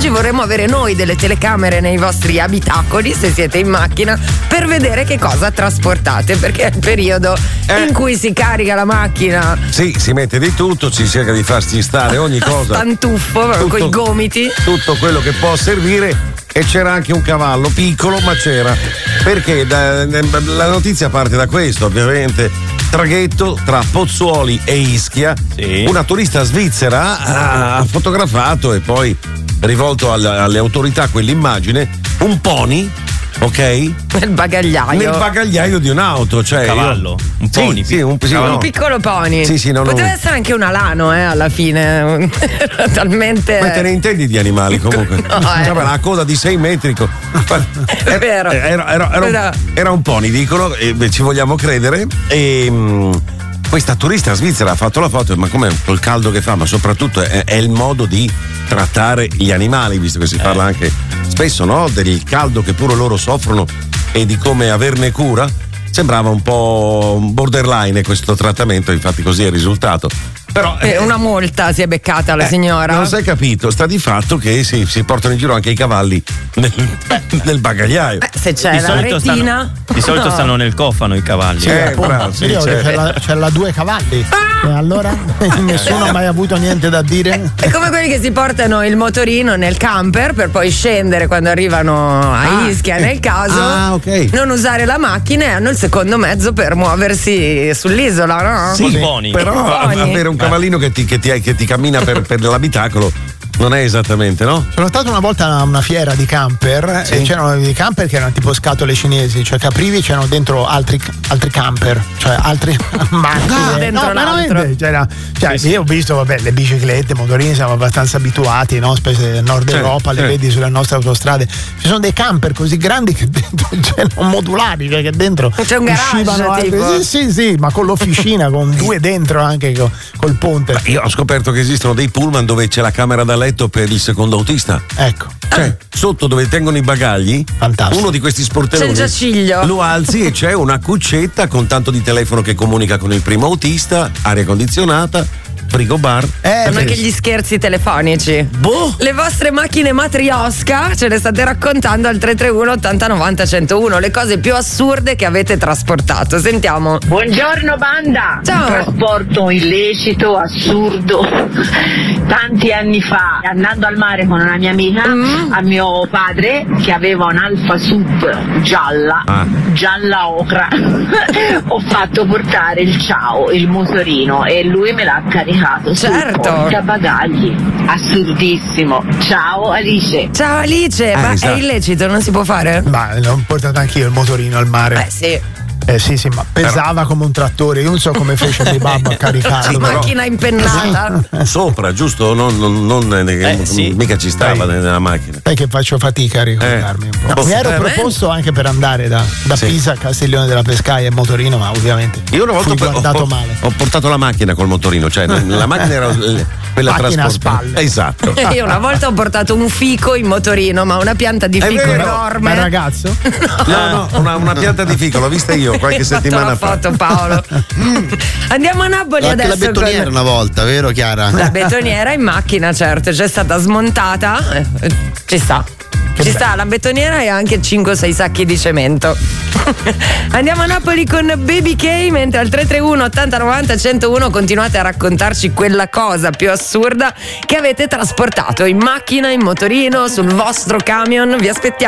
vorremmo avere noi delle telecamere nei vostri abitacoli, se siete in macchina, per vedere che cosa trasportate, perché è il periodo in cui si carica la macchina. Sì, si mette di tutto, ci cerca di farci stare ogni cosa. Stantuffo, con i gomiti. Tutto quello che può servire. E c'era anche un cavallo piccolo, ma c'era. Perché la notizia parte da questo, ovviamente. Traghetto tra Pozzuoli e Ischia. Sì. Una turista svizzera ha fotografato e poi rivolto alle autorità quell'immagine, un pony, ok? Nel bagagliaio di un'auto, cioè cavallo, un pony, un piccolo pony. Sì, poteva essere anche un alano, alla fine. Talmente. Ma te ne intendi di animali comunque? Aveva una coda di 6 metri. È vero. Era un pony, dicono, e ci vogliamo credere. E questa turista svizzera ha fatto la foto, ma come col caldo che fa, ma soprattutto è il modo di trattare gli animali, visto che si parla anche spesso, no? Del caldo che pure loro soffrono e di come averne cura. Sembrava un po' borderline questo trattamento, infatti così è il risultato. Però una multa si è beccata la signora. Non si è capito, sta di fatto che si portano in giro anche i cavalli nel bagagliaio. Se c'è la retina. Di solito stanno nel cofano i cavalli. Bravo, sì, c'è la 2 cavalli. E allora nessuno ha mai avuto niente da dire. È come quelli che si portano il motorino nel camper per poi scendere quando arrivano a Ischia, nel caso. Okay. Non usare la macchina e hanno il secondo mezzo per muoversi sull'isola, no? Sì, però avere un cavallino che ti cammina per l'abitacolo non è esattamente, no? Sono stato una volta a una fiera di camper e c'erano dei camper che erano tipo scatole cinesi, cioè caprivi, c'erano dentro altri camper, cioè altri macchine. No, veramente. Io ho visto, le biciclette, motorini, siamo abbastanza abituati, no? Specie del nord Europa, le vedi sulle nostre autostrade. Ci sono dei camper così grandi che dentro c'erano modulari, cioè che dentro c'è un garage, tipo. Sì, ma con l'officina, con 2 dentro anche col ponte. Ma io ho scoperto che esistono dei pullman dove c'è la camera da letto per il secondo autista. Ecco. Cioè, sotto dove tengono i bagagli, fantastico. Uno di questi sportelloni, c'è il giaciglio, lo alzi e c'è una cuccetta con tanto di telefono che comunica con il primo autista, aria condizionata, frigo bar. Ma anche gli scherzi telefonici. Le vostre macchine matriosca ce le state raccontando al 331 80 90 101, le cose più assurde che avete trasportato. Sentiamo. Buongiorno banda. Ciao. Un trasporto illecito, assurdo. Tanti anni fa, andando al mare con una mia amica, a mio padre che aveva un Alfa Sub gialla ocra, ho fatto portare il motorino e lui me l'ha caricato sul portabagagli. Assurdissimo. Ciao Alice. Ma è illecito, non si può fare? Ma l'ho portato anch'io il motorino al mare. Sì. Sì, ma pesava come un trattore. Io non so come fece mio babbo a caricarlo. Macchina impennata. Sopra, giusto? Mica ci stava nella macchina. Sai che faccio fatica a ricordarmi un po'. Mi ero proposto anche per andare da Pisa a Castiglione della Pescaia in motorino, ma ovviamente io una volta male. Ho portato la macchina col motorino, cioè la macchina era quella macchina a spalle. Esatto. Io una volta ho portato un fico in motorino, ma una pianta di fico enorme. Ma ragazzo? No, una pianta di fico, l'ho vista io qualche settimana fa. Foto, Paolo. Andiamo a Napoli anche adesso. La betoniera una volta, vero Chiara? La betoniera in macchina, certo, c'è stata smontata. Ci sta. La betoniera e anche 5-6 sacchi di cemento. Andiamo a Napoli con Baby K, mentre al 331 80 90 101 continuate a raccontarci quella cosa più assurda che avete trasportato in macchina, in motorino, sul vostro camion. Vi aspettiamo.